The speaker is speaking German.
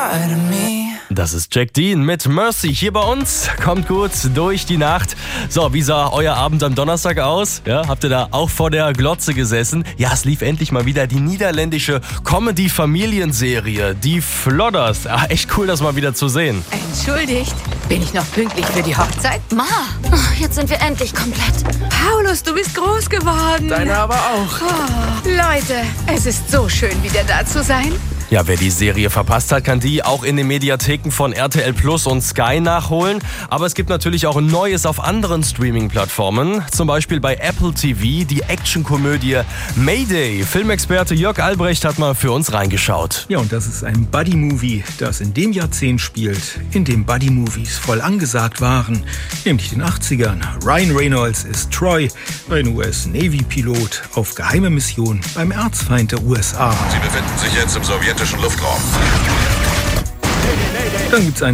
inside of me. Das ist Jack Dean mit Mercy hier bei uns. Kommt gut durch die Nacht. So, wie sah euer Abend am Donnerstag aus? Ja, habt ihr da auch vor der Glotze gesessen? Ja, es lief endlich mal wieder die niederländische Comedy-Familienserie, die Flodders. Echt cool, das mal wieder zu sehen. Entschuldigt, bin ich noch pünktlich für die Hochzeit? Ma, jetzt sind wir endlich komplett. Paulus, du bist groß geworden. Deine aber auch. Oh, Leute, es ist so schön, wieder da zu sein. Ja, wer die Serie verpasst hat, kann die auch in den Mediatheken von RTL Plus und Sky nachholen. Aber es gibt natürlich auch Neues auf anderen Streaming-Plattformen. Zum Beispiel bei Apple TV die Actionkomödie Mayday. Filmexperte Jörg Albrecht hat mal für uns reingeschaut. Ja, und das ist ein Buddy-Movie, das in dem Jahrzehnt spielt, in dem Buddy-Movies voll angesagt waren, nämlich den 80ern. Ryan Reynolds ist Troy, ein US-Navy-Pilot auf geheime Mission beim Erzfeind der USA. Sie befinden sich jetzt im sowjetischen Luftraum. Dann gibt's einen